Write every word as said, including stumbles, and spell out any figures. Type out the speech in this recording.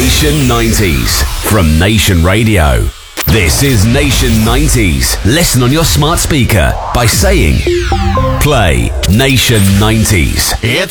Nation nineties from Nation Radio. This is Nation nineties. Listen on your smart speaker by saying, play Nation nineties. It's